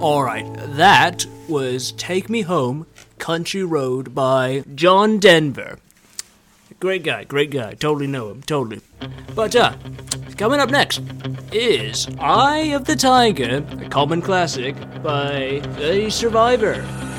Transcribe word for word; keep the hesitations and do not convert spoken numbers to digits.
Alright, that was Take Me Home, Country Road by John Denver. Great guy, great guy. Totally know him, totally. But, uh, coming up next is Eye of the Tiger, a common classic by a survivor.